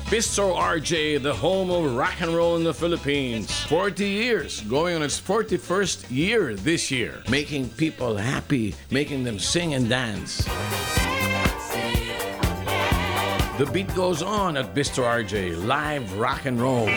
Bistro RJ, the home of rock and roll in the Philippines. 40 years, going on its 41st year this year. Making people happy, making them sing and dance. The beat goes on at Bistro RJ, live rock and roll.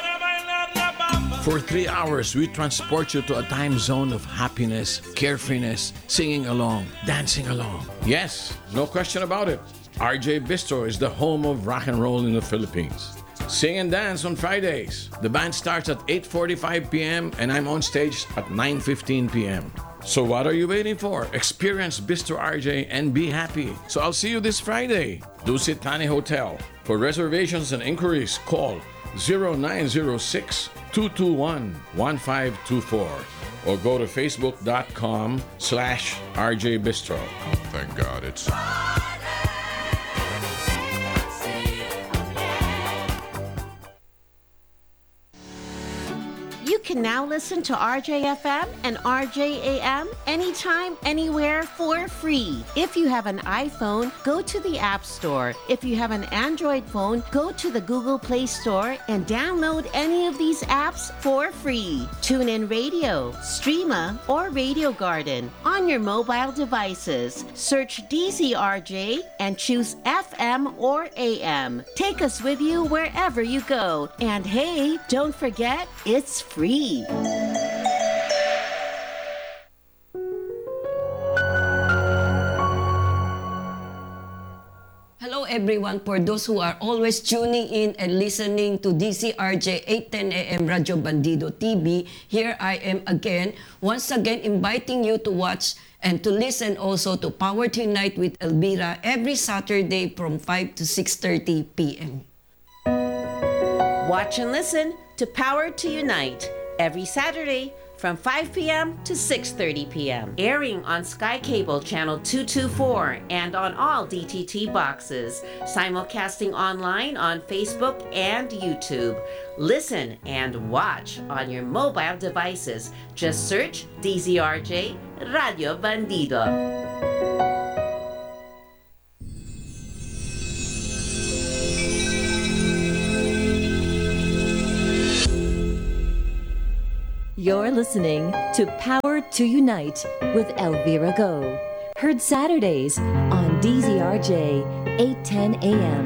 For 3 hours, we transport you to a time zone of happiness, carefreeness, singing along, dancing along. Yes, no question about it. RJ Bistro is the home of rock and roll in the Philippines. Sing and dance on Fridays. The band starts at 8:45 p.m. and I'm on stage at 9:15 p.m. So what are you waiting for? Experience Bistro RJ and be happy. So I'll see you this Friday. Dusit Thani Hotel. For reservations and inquiries, call 0906-221-1524 or go to facebook.com/RJ Bistro. Thank God it's... You can now listen to RJFM and RJAM anytime, anywhere for free. If you have an iPhone, go to the App Store. If you have an Android phone, go to the Google Play Store and download any of these apps for free. TuneIn Radio, Streama, or Radio Garden on your mobile devices. Search DZRJ and choose FM or AM. Take us with you wherever you go. And hey, don't forget, it's free. Hello everyone, for those who are always tuning in and listening to DCRJ 810 AM Radio Bandido TV, here I am again, once again inviting you to watch and to listen also to Power to Unite with Elvira every Saturday from 5 to 6:30 p.m. Watch and listen to Power to Unite every Saturday from 5 p.m. to 6:30 p.m. Airing on Sky Cable Channel 224 and on all DTT boxes. Simulcasting online on Facebook and YouTube. Listen and watch on your mobile devices. Just search DZRJ Radio Bandido. You're listening to Power to Unite with Elvira Go. Heard Saturdays on DZRJ 810 AM.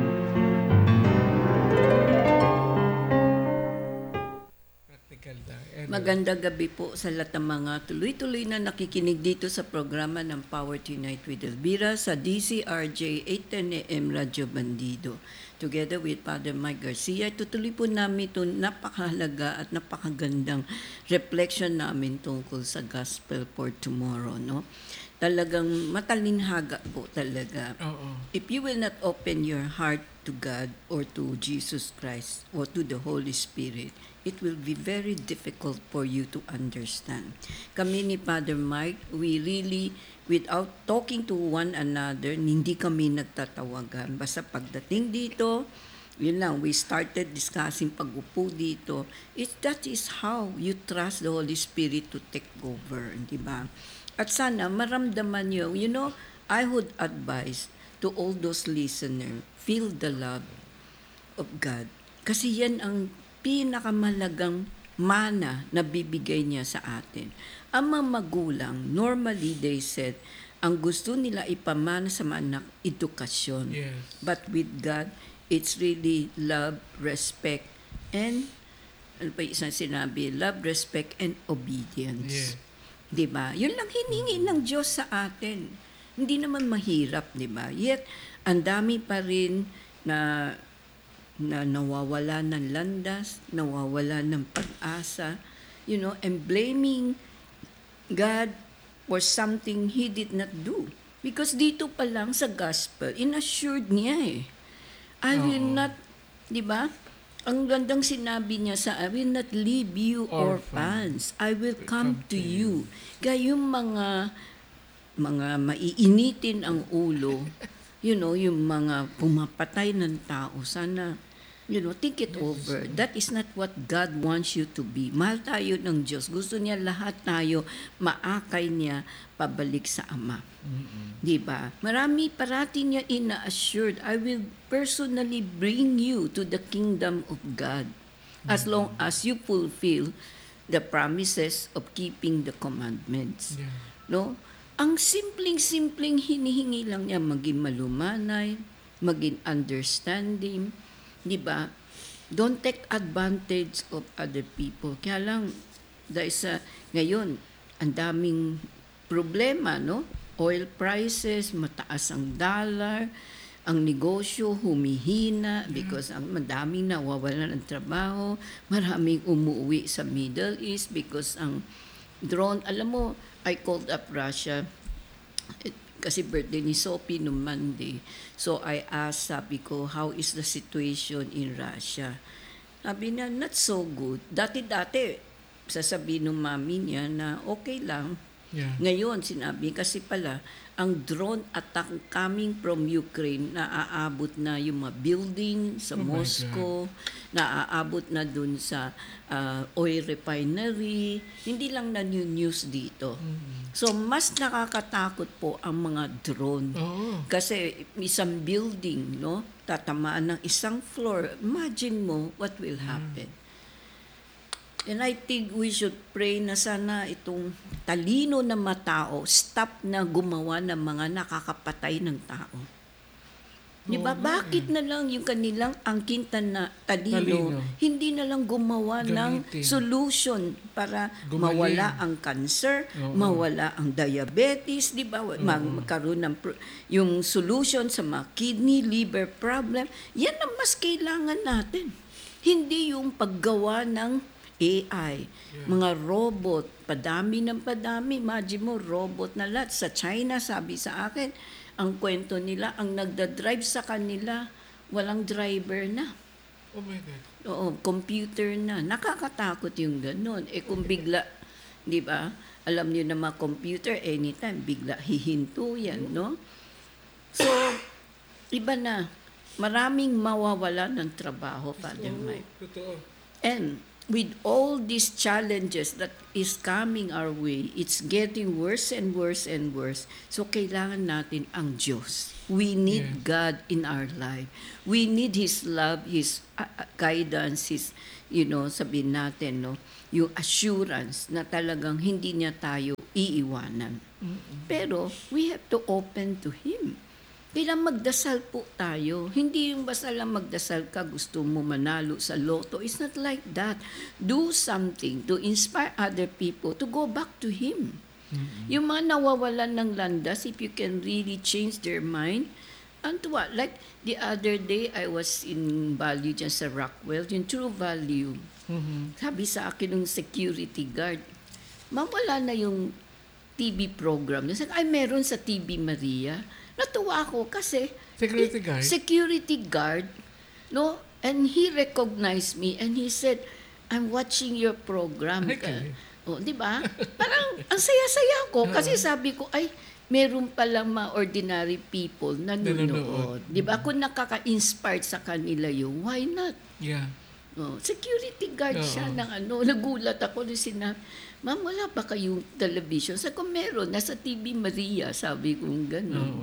Magandang gabi po sa lahat ng mga tuloy-tuloy na nakikinig dito sa programa ng Power to Unite with Elvira sa DCRJ 810 AM Radio Bandido. Together with Father Mike Garcia, tutuloy po namin itong napakahalaga at napakagandang reflection namin tungkol sa Gospel for Tomorrow. No? Talagang matalinhaga po talaga. If you will not open your heart to God or to Jesus Christ or to the Holy Spirit, it will be very difficult for you to understand. Kami ni Father Mike, we really, without talking to one another, hindi kami nagtatawagan. Basta pagdating dito, yun lang, we started discussing pag-upo dito. That is how you trust the Holy Spirit to take over, di ba? At sana maramdaman nyo, I would advise to all those listeners, feel the love of God. Kasi yan ang pinakamalagang mana na bibigay niya sa atin. Ang mga magulang, normally they said, ang gusto nila ipamana sa mga anak, edukasyon. Yes. But with God, it's really love, respect, and, ano pa isang sinabi? Love, respect, and obedience. Yes. Diba? Yun lang hiningi ng Diyos sa atin. Hindi naman mahirap, diba? Yet, ang dami pa rin na nawawala ng landas, nawawala ng pag-asa, and blaming God for something He did not do. Because dito pa lang sa gospel, inassured niya I will not, di ba? Ang gandang sinabi niya I will not leave you orphans. I will come to you. Kaya yung mga maiinitin ang ulo, yung mga pumapatay ng tao, sana Think it over. That is not what God wants you to be. Mahal tayo ng Diyos. Gusto niya lahat tayo maakay niya pabalik sa Ama. Di ba? Marami parati niya ina-assured, I will personally bring you to the kingdom of God as long as you fulfill the promises of keeping the commandments. Yeah. No? Ang simpleng-simpleng hinihingi lang niya maging malumanay, maging understanding, di ba? Don't take advantage of other people. Kaya lang, dahil sa ngayon, ang daming problema, no? Oil prices, mataas ang dollar, ang negosyo humihina because ang madaming nawawalan ng trabaho, maraming umuwi sa Middle East because ang drone, alam mo, I called up Russia kasi birthday ni Sophie noong Monday. So I asked, sabi ko, how is the situation in Russia? Sabi niya, not so good. Dati-dati, sasabihin ng mami niya na okay lang. Yeah. Ngayon, sinabi, kasi pala, ang drone attack coming from Ukraine, naaabot na yung mga building sa Oh my Moscow, naaabot na dun sa oil refinery, hindi lang na new news dito. So, mas nakakatakot po ang mga drone. Oo. Kasi isang building, no, tatamaan ng isang floor, imagine mo what will happen. And I think we should pray na sana itong talino na matao, stop na gumawa ng mga nakakapatay ng tao. Di ba? Bakit na lang yung kanilang angkintan na talino, hindi na lang gumawa ng Gamitin. solution para Gumaling. mawala ang cancer, Oo. mawala ang diabetes, di ba? Magkaroon ng yung solution sa mga kidney, liver problem. Yan ang mas kailangan natin. Hindi yung paggawa ng AI, mga robot, padami ng padami. Imagine mo, robot na lahat. Sa China, sabi sa akin, ang kwento nila, ang nagda-drive sa kanila, walang driver na. Oh my God. Oo, computer na. Nakakatakot yung ganun. Kung bigla, di ba, alam niyo na mga computer, anytime, bigla hihinto yan, no? So, iba na. Maraming mawawala ng trabaho, Father Mike. Totoo. And with all these challenges that is coming our way, it's getting worse and worse and worse. So, kailangan natin ang Diyos. We need God in our life. We need His love, His guidance, His, sabihin natin, no, yung assurance na talagang hindi niya tayo iiwanan. Pero, we have to open to Him. Kailangan magdasal po tayo. Hindi yung basta lang magdasal ka, gusto mo manalo sa loto. It's not like that. Do something to inspire other people to go back to Him. Yung mga nawawalan ng landas, if you can really change their mind, like the other day, I was in Value dyan sa Rockwell, yung True Value. Sabi sa akin ng security guard, ma'am, wala na yung TV program. Sabi, ay, meron sa TV Maria. Natuwa ako kasi security guard, no? And he recognized me and he said, I'm watching your program. Di ba? Parang ang saya-saya ko kasi sabi ko, ay, meron palang mga ordinary people na nanonood. Di ba? Kung nakaka-inspired sa kanila yung, why not? Yeah. Security guard siya ng nagulat ako na sinabi, ma'am, wala ba kayong television? Sabi ko, meron, nasa TV Maria, sabi ko gano'n.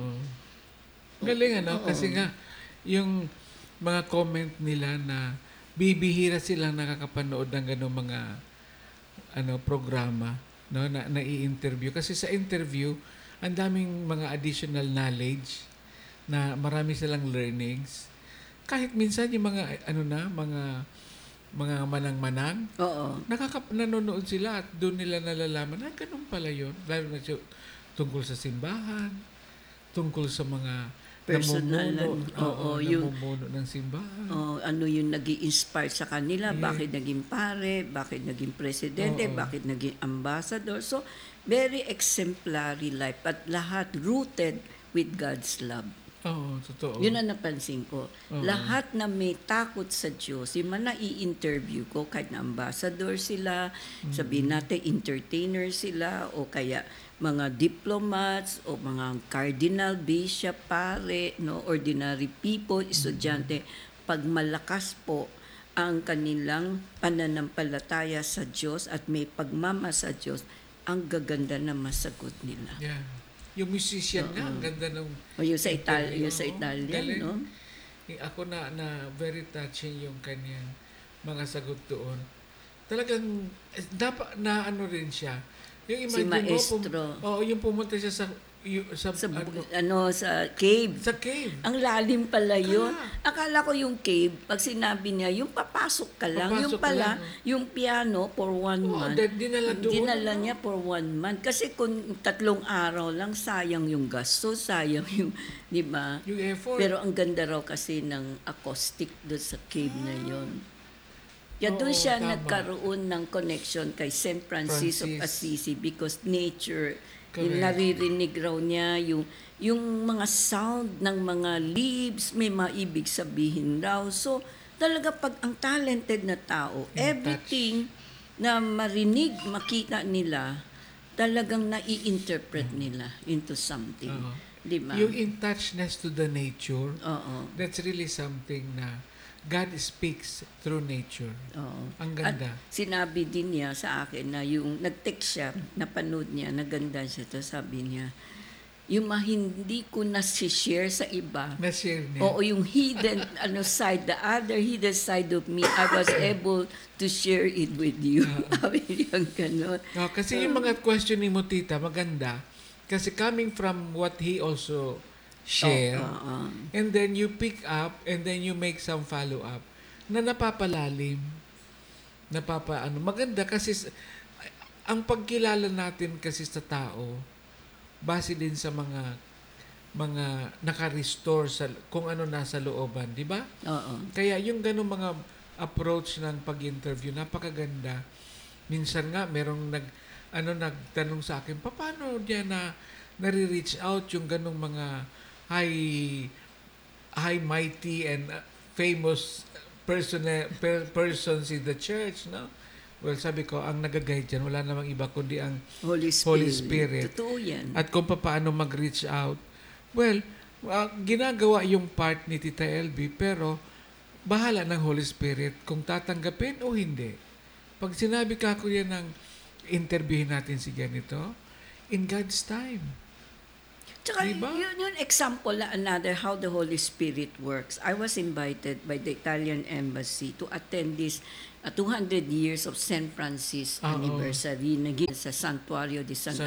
Galing, kasi nga, yung mga comment nila na bibihira silang nakakapanood ng gano'ng mga programa, no, na i-interview. Kasi sa interview, ang daming mga additional knowledge na marami silang learnings. Kahit minsan yung mga mga manang-manang, nanonood sila at doon nila nalalaman, ganun pala yun. Lalo na tungkol sa simbahan, tungkol sa mga personal namumuno ng simbahan. Ano yung nag-i-inspire sa kanila, bakit naging pare, bakit naging presidente, bakit naging ambassador. So, very exemplary life, at lahat rooted with God's love. Oo, totoo. Yun ang napansin ko. Lahat na may takot sa Diyos, yung mga nai-interview ko, kahit na ambassador sila, sabihin natin entertainer sila, o kaya mga diplomats, o mga cardinal, bishop, pare, no, ordinary people, estudyante, kapag malakas po ang kanilang pananampalataya sa Diyos at may pagmama sa Diyos, ang gaganda na masagot nila. Yeah. Yung musician nga, ang ganda ng O yung sa interview, Italian, galing. no? Ako na very touching yung kanyang mga sagot doon. Talagang dapat na ano rin siya. Yung Si imagine Maestro. yung pumunta siya sa Sa cave. sa cave. Ang lalim pala yun. Kaya. Akala ko yung cave, pag sinabi niya, yung papasok ka lang, Papasok yung ka pala, lang. yung piano for 1 month. Dinala doon. Dinala niya for 1 month. Kasi kung 3 araw lang, sayang yung gasto, sayang yung, di ba? Yung effort. Pero ang ganda raw kasi ng acoustic doon sa cave na yun. Kaya doon Oo, siya tama. nagkaroon ng connection kay St. Francis of Francis. Assisi because nature, yung Correct. naririnig raw niya, yung mga sound ng mga leaves, may maibig sabihin raw. So, talaga pag ang talented na tao, Yung everything na marinig, makita nila, talagang nai-interpret nila into something. Oo. Di ba? Yung in touchness to the nature, Oo. that's really something na God speaks through nature. Oo. Ang ganda. At sinabi din niya sa akin na yung nag-text siya, napanood niya, naganda siya to, sabi niya, yung hindi ko na-share sa iba, Na-share niya. oo, yung hidden side, the other hidden side of me, I was able to share it with you. Sabi niya gano'n. Kasi yung mga questioning mo, tita, maganda. Kasi coming from what he also share, and then you pick up, and then you make some follow-up, na napapalalim. Maganda kasi ang pagkilala natin kasi sa tao, base din sa mga naka-restore sa kung ano nasa looban, di ba? Oo. Kaya yung ganung mga approach ng pag-interview, napakaganda. Minsan nga, merong nagtanong sa akin, paano diyan nare-reach out yung ganung mga high mighty and famous persons in the church, no? Well, sabi ko, ang nag-guide dyan, wala namang iba kundi ang Holy Spirit. Holy Spirit. Totoo yan. At kung paano mag-reach out. Well, ginagawa yung part ni Tita LB, pero bahala ng Holy Spirit kung tatanggapin o hindi. Pag sinabi ka ko yan ng interviewin natin si ganito, in God's time. Tsaka Diba? yun example na another how the Holy Spirit works. I was invited by the Italian Embassy to attend this 200 years of St. Francis Oo. anniversary na sa Santuario di Santa